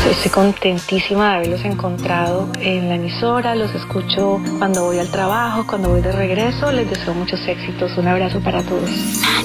Estoy contentísima de haberlos encontrado en la emisora, los escucho cuando voy al trabajo, cuando voy de regreso, les deseo muchos éxitos, un abrazo para todos.